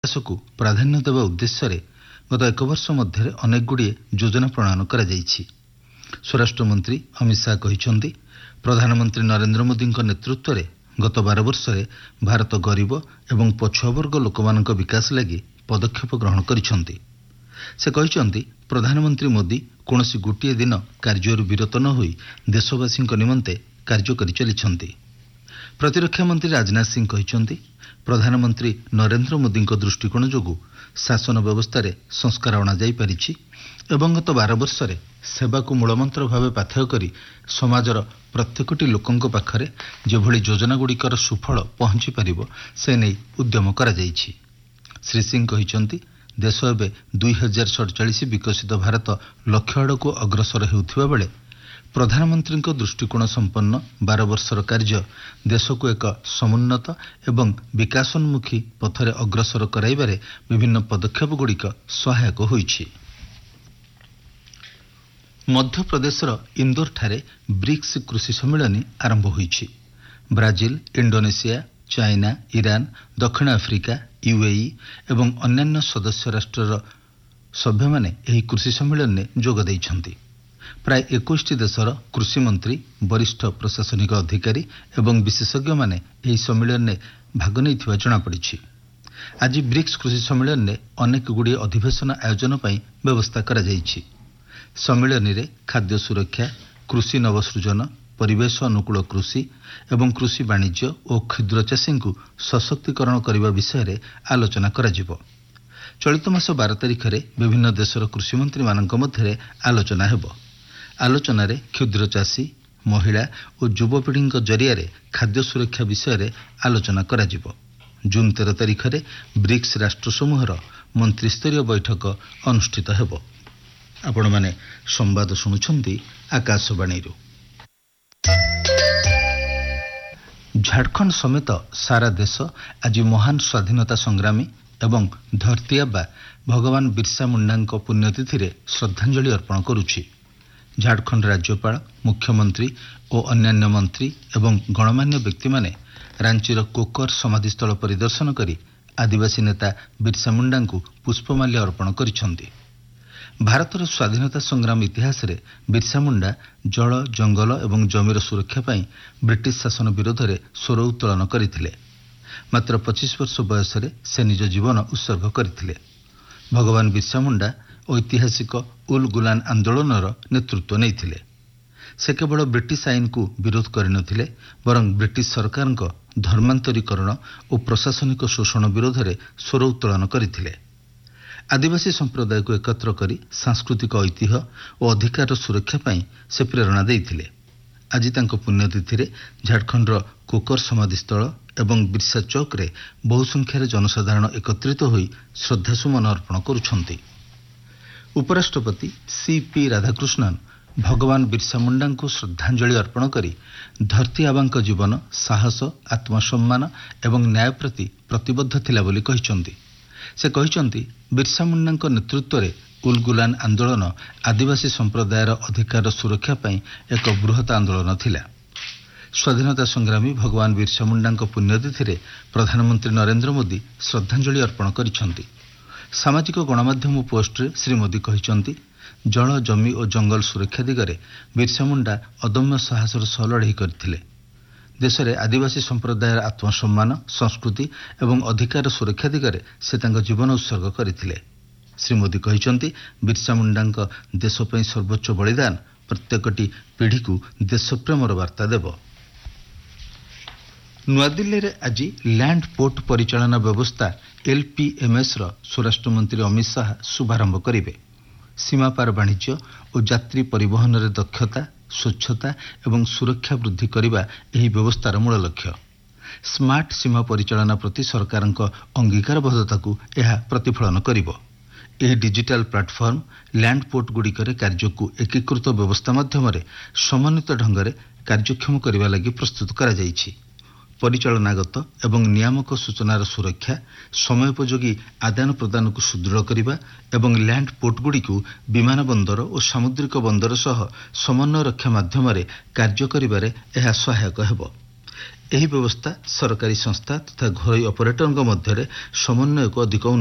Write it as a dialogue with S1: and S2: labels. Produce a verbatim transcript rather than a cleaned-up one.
S1: ବିକାଶକୁ ପ୍ରାଧାନ୍ୟ ଦେବା ଉଦ୍ଦେଶ୍ୟରେ ଗତ ଏକ ବର୍ଷ ମଧ୍ୟରେ ଅନେକଗୁଡ଼ିଏ ଯୋଜନା ପ୍ରଣୟନ କରାଯାଇଛି। ସ୍ୱରାଷ୍ଟ୍ରମନ୍ତ୍ରୀ ଅମିତ ଶାହ କହିଛନ୍ତି, ପ୍ରଧାନମନ୍ତ୍ରୀ ନରେନ୍ଦ୍ର ମୋଦିଙ୍କ ନେତୃତ୍ୱରେ ଗତ ବାର ବର୍ଷରେ ଭାରତ ଗରିବ ଏବଂ ପଛୁଆବର୍ଗ ଲୋକମାନଙ୍କ ବିକାଶ ଲାଗି ପଦକ୍ଷେପ ଗ୍ରହଣ କରିଛନ୍ତି। ସେ କହିଛନ୍ତି, ପ୍ରଧାନମନ୍ତ୍ରୀ ମୋଦି କୌଣସି ଗୋଟିଏ ଦିନ କାର୍ଯ୍ୟରୁ ବିରତ ନ ହୋଇ ଦେଶବାସୀଙ୍କ ନିମନ୍ତେ କାର୍ଯ୍ୟ କରି ଚାଲିଛନ୍ତି। ପ୍ରତିରକ୍ଷା ମନ୍ତ୍ରୀ ରାଜନାଥ ସିଂ କହିଛନ୍ତି, ପ୍ରଧାନମନ୍ତ୍ରୀ ନରେନ୍ଦ୍ର ମୋଦିଙ୍କ ଦୃଷ୍ଟିକୋଣ ଯୋଗୁଁ ଶାସନ ବ୍ୟବସ୍ଥାରେ ସଂସ୍କାର ଅଣାଯାଇପାରିଛି ଏବଂ ଗତ ବାର ବର୍ଷରେ ସେବାକୁ ମୂଳମନ୍ତ୍ର ଭାବେ ପାଥେୟ କରି ସମାଜର ପ୍ରତ୍ୟେକଟି ଲୋକଙ୍କ ପାଖରେ ଯେଭଳି ଯୋଜନାଗୁଡ଼ିକର ସୁଫଳ ପହଞ୍ଚି ପାରିବ ସେ ନେଇ ଉଦ୍ୟମ କରାଯାଇଛି। ଶ୍ରୀ ସିଂ କହିଛନ୍ତି, ଦେଶ ଏବେ ଦୁଇ ହଜାର ସତଚାଳିଶ ବିକଶିତ ଭାରତ ଲକ୍ଷ୍ୟ ଆଡ଼କୁ ଅଗ୍ରସର ହେଉଥିବା ବେଳେ ପ୍ରଧାନମନ୍ତ୍ରୀଙ୍କ ଦୃଷ୍ଟିକୋଣ ସମ୍ପନ୍ନ ବାର ବର୍ଷର କାର୍ଯ୍ୟ ଦେଶକୁ ଏକ ସମୁନ୍ନତ ଏବଂ ବିକାଶୋନ୍ମୁଖୀ ପଥରେ ଅଗ୍ରସର କରାଇବାରେ ବିଭିନ୍ନ ପଦକ୍ଷେପଗୁଡ଼ିକ ସହାୟକ ହୋଇଛି। ମଧ୍ୟପ୍ରଦେଶର ଇନ୍ଦୋରଠାରେ ବ୍ରିକ୍ସ କୃଷି ସମ୍ମିଳନୀ ଆରମ୍ଭ ହୋଇଛି। ବ୍ରାଜିଲ, ଇଣ୍ଡୋନେସିଆ, ଚାଇନା, ଇରାନ, ଦକ୍ଷିଣ ଆଫ୍ରିକା, ୟୁଏଇ ଏବଂ ଅନ୍ୟାନ୍ୟ ସଦସ୍ୟ ରାଷ୍ଟ୍ରର ସଭ୍ୟମାନେ ଏହି କୃଷି ସମ୍ମିଳନୀରେ ଯୋଗ ଦେଇଛନ୍ତି। ପ୍ରାୟ ଏକୋଇଶଟି ଦେଶର କୃଷିମନ୍ତ୍ରୀ, ବରିଷ୍ଠ ପ୍ରଶାସନିକ ଅଧିକାରୀ ଏବଂ ବିଶେଷଜ୍ଞମାନେ ଏହି ସମ୍ମିଳନୀରେ ଭାଗ ନେଇଥିବା ଜଣାପଡ଼ିଛି। ଆଜି ବ୍ରିକ୍ସ କୃଷି ସମ୍ମିଳନୀରେ ଅନେକଗୁଡ଼ିଏ ଅଧିବେଶନ ଆୟୋଜନ ପାଇଁ ବ୍ୟବସ୍ଥା କରାଯାଇଛି। ସମ୍ମିଳନୀରେ ଖାଦ୍ୟ ସୁରକ୍ଷା, କୃଷି ନବସୃଜନ, ପରିବେଶ ଅନୁକୂଳ କୃଷି ଏବଂ କୃଷି ବାଣିଜ୍ୟ ଓ କ୍ଷୁଦ୍ର ଚାଷୀଙ୍କୁ ସଶକ୍ତିକରଣ କରିବା ବିଷୟରେ ଆଲୋଚନା କରାଯିବ। ଚଳିତ ମାସ ବାର ତାରିଖରେ ବିଭିନ୍ନ ଦେଶର କୃଷିମନ୍ତ୍ରୀମାନଙ୍କ ମଧ୍ୟରେ ଆଲୋଚନା ହେବ। ଆଲୋଚନାରେ କ୍ଷୁଦ୍ର ଚାଷୀ, ମହିଳା ଓ ଯୁବପିଢ଼ିଙ୍କ ଜରିଆରେ ଖାଦ୍ୟ ସୁରକ୍ଷା ବିଷୟରେ ଆଲୋଚନା କରାଯିବ। ଜୁନ୍ ତେର ତାରିଖରେ ବ୍ରିକ୍ସ ରାଷ୍ଟ୍ରସମୂହର ମନ୍ତ୍ରୀସ୍ତରୀୟ ବୈଠକ ଅନୁଷ୍ଠିତ ହେବ। ଆପଣମାନେ ସମ୍ବାଦ ଶୁଣୁଛନ୍ତି ଆକାଶବାଣୀରୁ। ଝାଡ଼ଖଣ୍ଡ ସମେତ ସାରା ଦେଶ ଆଜି ମହାନ ସ୍ୱାଧୀନତା ସଂଗ୍ରାମୀ ଏବଂ ଧରତୀ ଆବା ଭଗବାନ ବିର୍ସା ମୁଣ୍ଡାଙ୍କ ପୁଣ୍ୟତିଥିରେ ଶ୍ରଦ୍ଧାଞ୍ଜଳି ଅର୍ପଣ କରୁଛି। ଝାଡ଼ଖଣ୍ଡ ରାଜ୍ୟପାଳ, ମୁଖ୍ୟମନ୍ତ୍ରୀ ଓ ଅନ୍ୟାନ୍ୟ ମନ୍ତ୍ରୀ ଏବଂ ଗଣମାନ୍ୟ ବ୍ୟକ୍ତିମାନେ ରାଞ୍ଚିର କୋକର ସମାଧିସ୍ଥଳ ପରିଦର୍ଶନ କରି ଆଦିବାସୀ ନେତା ବିର୍ସା ମୁଣ୍ଡାଙ୍କୁ ପୁଷ୍ପମାଲ୍ୟ ଅର୍ପଣ କରିଛନ୍ତି। ଭାରତର ସ୍ୱାଧୀନତା ସଂଗ୍ରାମ ଇତିହାସରେ ବିର୍ସା ମୁଣ୍ଡା ଜଳ, ଜଙ୍ଗଲ ଏବଂ ଜମିର ସୁରକ୍ଷା ପାଇଁ ବ୍ରିଟିଶ ଶାସନ ବିରୋଧରେ ସ୍ୱର ଉତ୍ତୋଳନ କରିଥିଲେ। ମାତ୍ର ପଚିଶ ବର୍ଷ ବୟସରେ ସେ ନିଜ ଜୀବନ ଉତ୍ସର୍ଗ କରିଥିଲେ। ଭଗବାନ ବିର୍ସା ମୁଣ୍ଡା ଐତିହାସିକ ଉଲ୍ ଗୁଲାନ ଆନ୍ଦୋଳନର ନେତୃତ୍ୱ ନେଇଥିଲେ। ସେ କେବଳ ବ୍ରିଟିଶ ଆଇନକୁ ବିରୋଧ କରିନଥିଲେ, ବରଂ ବ୍ରିଟିଶ ସରକାରଙ୍କ ଧର୍ମାନ୍ତରୀକରଣ ଓ ପ୍ରଶାସନିକ ଶୋଷଣ ବିରୋଧରେ ସ୍ୱର ଉତ୍ତୋଳନ କରିଥିଲେ। ଆଦିବାସୀ ସମ୍ପ୍ରଦାୟକୁ ଏକତ୍ର କରି ସାଂସ୍କୃତିକ ଐତିହ୍ୟ ଓ ଅଧିକାରର ସୁରକ୍ଷା ପାଇଁ ସେ ପ୍ରେରଣା ଦେଇଥିଲେ। ଆଜି ତାଙ୍କ ପୁଣ୍ୟତିଥିରେ ଝାଡ଼ଖଣ୍ଡର କୋକର ସମାଧିସ୍ଥଳ ଏବଂ ବିର୍ସା ଚୌକରେ ବହୁ ସଂଖ୍ୟାରେ ଜନସାଧାରଣ ଏକତ୍ରିତ ହୋଇ ଶ୍ରଦ୍ଧାସୁମନ ଅର୍ପଣ କରୁଛନ୍ତି। ଉପରାଷ୍ଟ୍ରପତି ସି ପି ରାଧାକୃଷ୍ଣନ୍ ଭଗବାନ ବିର୍ସା ମୁଣ୍ଡାଙ୍କୁ ଶ୍ରଦ୍ଧାଞ୍ଜଳି ଅର୍ପଣ କରି ଧରତୀ ଆବାଙ୍କ ଜୀବନ ସାହସ, ଆତ୍ମସମ୍ମାନ ଏବଂ ନ୍ୟାୟ ପ୍ରତି ପ୍ରତିବଦ୍ଧ ଥିଲା ବୋଲି କହିଛନ୍ତି। ସେ କହିଛନ୍ତି, ବିର୍ସା ମୁଣ୍ଡାଙ୍କ ନେତୃତ୍ୱରେ ଉଲଗୁଲାନ ଆନ୍ଦୋଳନ ଆଦିବାସୀ ସମ୍ପ୍ରଦାୟର ଅଧିକାରର ସୁରକ୍ଷା ପାଇଁ ଏକ ବୃହତ ଆନ୍ଦୋଳନ ଥିଲା। ସ୍ୱାଧୀନତା ସଂଗ୍ରାମୀ ଭଗବାନ ବିର୍ସା ମୁଣ୍ଡାଙ୍କ ପୁଣ୍ୟତିଥିରେ ପ୍ରଧାନମନ୍ତ୍ରୀ ନରେନ୍ଦ୍ର ମୋଦି ଶ୍ରଦ୍ଧାଞ୍ଜଳି ଅର୍ପଣ କରିଛନ୍ତି। ସାମାଜିକ ଗଣମାଧ୍ୟମ ପୋଷ୍ଟରେ ଶ୍ରୀ ମୋଦି କହିଛନ୍ତି, ଜଳ, ଜମି ଓ ଜଙ୍ଗଲ ସୁରକ୍ଷା ଦିଗରେ ବିର୍ସା ମୁଣ୍ଡା ଅଦମ୍ୟ ସାହସର ସହ ଲଢ଼େଇ କରିଥିଲେ। ଦେଶରେ ଆଦିବାସୀ ସମ୍ପ୍ରଦାୟର ଆତ୍ମସମ୍ମାନ, ସଂସ୍କୃତି ଏବଂ ଅଧିକାର ସୁରକ୍ଷା ଦିଗରେ ସେ ତାଙ୍କ ଜୀବନ ଉତ୍ସର୍ଗ କରିଥିଲେ। ଶ୍ରୀ ମୋଦି କହିଛନ୍ତି, ବିର୍ସା ମୁଣ୍ଡାଙ୍କ ଦେଶ ପାଇଁ ସର୍ବୋଚ୍ଚ ବଳିଦାନ ପ୍ରତ୍ୟେକଟି ପିଢ଼ିକୁ ଦେଶପ୍ରେମର ବାର୍ତ୍ତା ଦେବ। ନୂଆଦିଲ୍ଲୀରେ ଆଜି ଲ୍ୟାଣ୍ଡ ପୋର୍ଟ ପରିଚାଳନା ବ୍ୟବସ୍ଥା ଏଲ୍ ପି ଏମ୍ ଏସ୍ ର ସ୍ୱରାଷ୍ଟ୍ରମନ୍ତ୍ରୀ ଅମିତ ଶାହା ଶୁଭାରମ୍ଭ କରିବେ। ସୀମାପାର ବାଣିଜ୍ୟ ଓ ଯାତ୍ରୀ ପରିବହନରେ ଦକ୍ଷତା, ସ୍ୱଚ୍ଛତା ଏବଂ ସୁରକ୍ଷା ବୃଦ୍ଧି କରିବା ଏହି ବ୍ୟବସ୍ଥାର ମୂଳ ଲକ୍ଷ୍ୟ। ସ୍ମାର୍ଟ ସୀମା ପରିଚାଳନା ପ୍ରତି ସରକାରଙ୍କ ଅଙ୍ଗୀକାରବଦ୍ଧତାକୁ ଏହା ପ୍ରତିଫଳନ କରିବ। ଏହି ଡିଜିଟାଲ ପ୍ଲାଟଫର୍ମ ଲ୍ୟାଣ୍ଡ ପୋର୍ଟଗୁଡ଼ିକରେ କାର୍ଯ୍ୟକୁ ଏକୀକୃତ ବ୍ୟବସ୍ଥା ମାଧ୍ୟମରେ ସମନ୍ୱିତ ଢଙ୍ଗରେ କାର୍ଯ୍ୟକ୍ଷମ କରିବା ଲାଗି ପ୍ରସ୍ତୁତ କରାଯାଇଛି। ପରିଚାଳନାଗତ ଏବଂ ନିୟାମକ ସୂଚନାର ସୁରକ୍ଷା, ସମୟୋପଯୋଗୀ ଆଦାନ ପ୍ରଦାନକୁ ସୁଦୃଢ଼ କରିବା ଏବଂ ଲ୍ୟାଣ୍ଡ ପୋର୍ଟଗୁଡ଼ିକୁ ବିମାନ ବନ୍ଦର ଓ ସାମୁଦ୍ରିକ ବନ୍ଦର ସହ ସମନ୍ୱୟ ରକ୍ଷା ମାଧ୍ୟମରେ କାର୍ଯ୍ୟ କରିବାରେ ଏହା ସହାୟକ ହେବ। ଏହି ବ୍ୟବସ୍ଥା ସରକାରୀ ସଂସ୍ଥା ତଥା ଘରୋଇ ଅପରେଟରଙ୍କ ମଧ୍ୟରେ ସମନ୍ୱୟକୁ ଅଧିକ